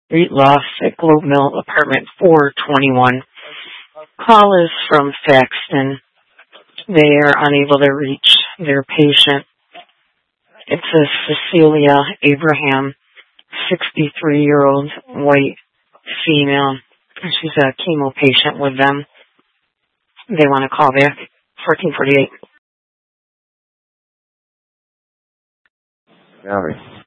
Street Loft at Globe Mill, apartment 421. Call is from Faxton. They are unable to reach their patient. It's a Cecilia Abraham, 63-year-old white female. She's a chemo patient with them. They want to call back 1448. Valerie.